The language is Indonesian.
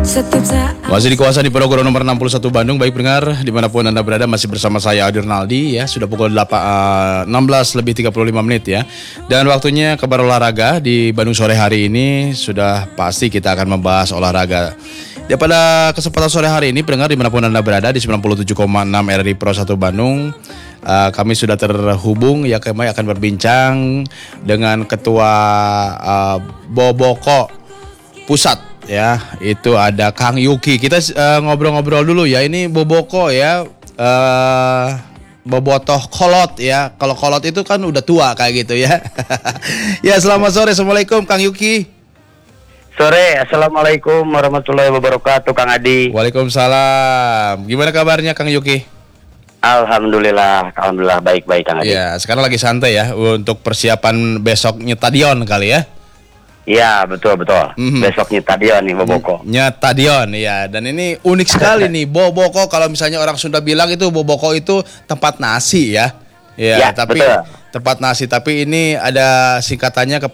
Masih dikuasai di Ponorogo nomor 61 Bandung. Baik pendengar, dimanapun Anda berada, masih bersama saya Adi Rinaldi ya. Sudah pukul 16:35 ya. Dan waktunya kabar olahraga di Bandung sore hari ini. Sudah pasti kita akan membahas olahraga. Ya, pada kesempatan sore hari ini pendengar dimanapun Anda berada di 97,6 RRI Pro 1 Bandung, kami sudah terhubung ya. Kami akan berbincang dengan Ketua Boboko Pusat ya, itu ada Kang Yuki. Kita ngobrol-ngobrol dulu ya. Ini Boboko ya, bobotoh kolot ya. Kalau kolot itu kan udah tua kayak gitu ya. Ya, selamat sore. Assalamualaikum Kang Yuki. Sore, assalamualaikum warahmatullahi wabarakatuh, Kang Adi. Waalaikumsalam. Gimana kabarnya Kang Yuki? Alhamdulillah baik-baik, Kang Adi. Ya, sekarang lagi santai ya untuk persiapan besok Nyetadion kali ya. Iya, betul. Besok Nyetadion nih Boboko. Nyetadion ya. Dan ini unik sekali nih Boboko. Kalau misalnya orang Sunda bilang itu Boboko itu tempat nasi ya. Ya, tapi betul. tempat nasi, tapi ini ada singkatannya